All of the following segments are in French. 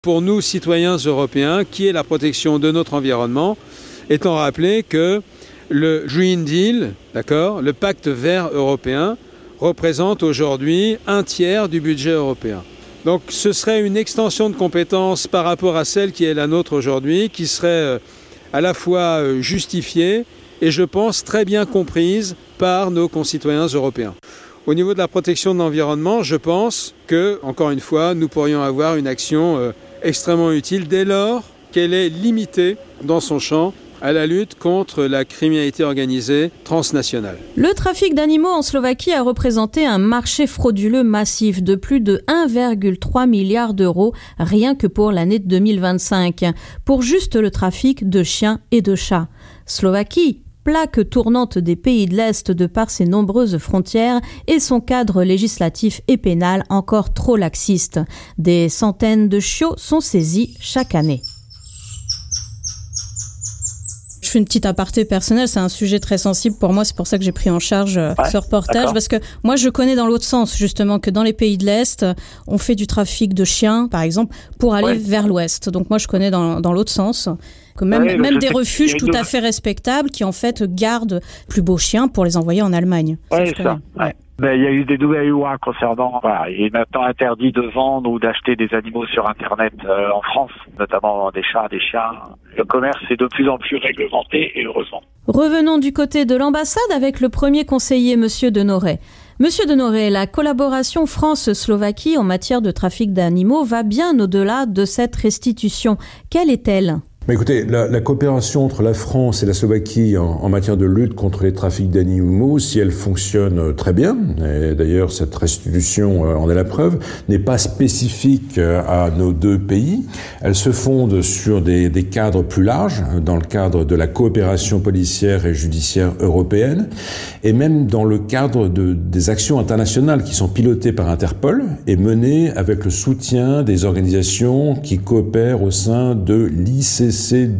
pour nous, citoyens européens, qui est la protection de notre environnement, étant rappelé que le Green Deal, d'accord, le pacte vert européen, représente aujourd'hui 1/3 du budget européen. Donc ce serait une extension de compétences par rapport à celle qui est la nôtre aujourd'hui, qui serait à la fois justifiée et je pense très bien comprise par nos concitoyens européens. Au niveau de la protection de l'environnement, je pense que, encore une fois, nous pourrions avoir une action extrêmement utile dès lors qu'elle est limitée dans son champ à la lutte contre la criminalité organisée transnationale. Le trafic d'animaux en Slovaquie a représenté un marché frauduleux massif de plus de 1,3 milliard d'euros rien que pour l'année 2025, pour juste le trafic de chiens et de chats. Slovaquie, plaque tournante des pays de l'Est de par ses nombreuses frontières et son cadre législatif et pénal encore trop laxiste. Des centaines de chiots sont saisis chaque année. Je fais une petite aparté personnelle, c'est un sujet très sensible pour moi, c'est pour ça que j'ai pris en charge ce reportage, d'accord. Parce que moi je connais dans l'autre sens justement que dans les pays de l'Est, on fait du trafic de chiens par exemple pour aller vers l'Ouest. Donc moi je connais dans l'autre sens. Que même des refuges tout à fait respectables qui en fait gardent plus beaux chiens pour les envoyer en Allemagne. Oui, ça. Ouais. Ben, il y a eu des nouvelles lois concernant, il est maintenant interdit de vendre ou d'acheter des animaux sur Internet en France, notamment des chats, des chiens. Le commerce est de plus en plus réglementé et heureusement. Revenons du côté de l'ambassade avec le premier conseiller, Monsieur Denoret. Monsieur Denoret, la collaboration France-Slovaquie en matière de trafic d'animaux va bien au-delà de cette restitution. Quelle est-elle ? Mais écoutez, la coopération entre la France et la Slovaquie en matière de lutte contre les trafics d'animaux, si elle fonctionne très bien, et d'ailleurs cette restitution en est la preuve, n'est pas spécifique à nos deux pays. Elle se fonde sur des cadres plus larges, dans le cadre de la coopération policière et judiciaire européenne, et même dans le cadre des actions internationales qui sont pilotées par Interpol et menées avec le soutien des organisations qui coopèrent au sein de l'ICCWC,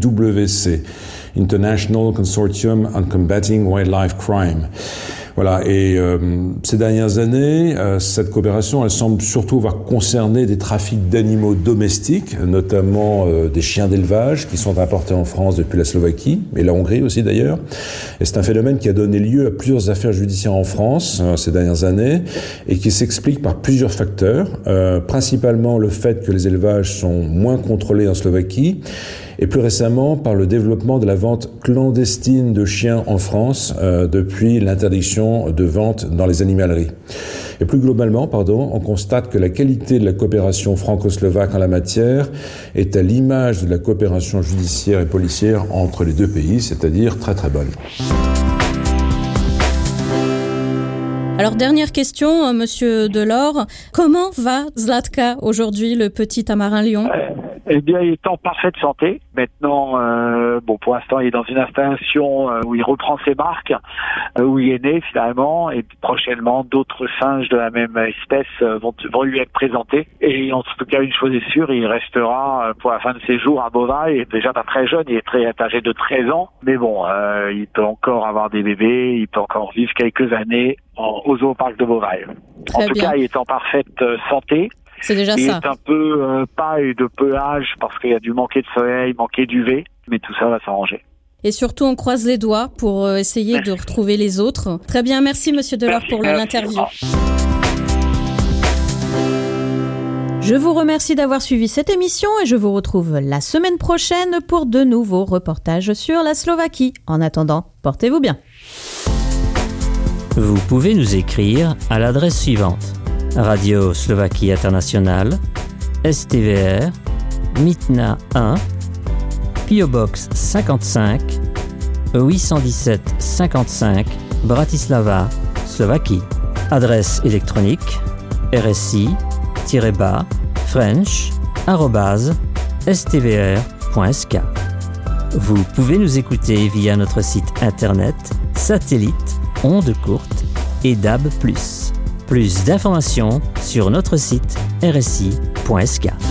International Consortium on Combating Wildlife Crime. Voilà, et ces dernières années, cette coopération, elle semble surtout avoir concerné des trafics d'animaux domestiques, notamment des chiens d'élevage qui sont importés en France depuis la Slovaquie, et la Hongrie aussi d'ailleurs. Et c'est un phénomène qui a donné lieu à plusieurs affaires judiciaires en France ces dernières années, et qui s'explique par plusieurs facteurs, principalement le fait que les élevages sont moins contrôlés en Slovaquie, et plus récemment par le développement de la vente clandestine de chiens en France depuis l'interdiction de vente dans les animaleries. Et plus globalement, on constate que la qualité de la coopération franco-slovaque en la matière est à l'image de la coopération judiciaire et policière entre les deux pays, c'est-à-dire très très bonne. Alors, dernière question, Monsieur Delors. Comment va Zlatka aujourd'hui, le petit tamarin lion ? Eh bien, il est en parfaite santé. Maintenant, pour l'instant, il est dans une installation où il reprend ses marques, où il est né finalement, et prochainement, d'autres singes de la même espèce vont lui être présentés. Et en tout cas, une chose est sûre, il restera pour la fin de ses jours à Beauvais. Il est déjà pas très jeune, il est âgé de 13 ans. Mais bon, il peut encore avoir des bébés, il peut encore vivre quelques années au zooparc de Beauvais. En tout cas, il est en parfaite santé. C'est déjà ça. Il est un peu paille de pelage parce qu'il y a dû manquer de soleil, manquer d'UV, mais tout ça va s'arranger. Et surtout, on croise les doigts pour essayer de retrouver les autres. Très bien, merci Monsieur Delors pour l'interview. Je vous remercie d'avoir suivi cette émission et je vous retrouve la semaine prochaine pour de nouveaux reportages sur la Slovaquie. En attendant, portez-vous bien. Vous pouvez nous écrire à l'adresse suivante: Radio Slovaquie Internationale, STVR, Mytna 1, PO Box 55, 817 55, Bratislava, Slovaquie. Adresse électronique rsi-french@stvr.sk. Vous pouvez nous écouter via notre site internet, satellite, ondes courtes et DAB+. Plus d'informations sur notre site rsi.sk.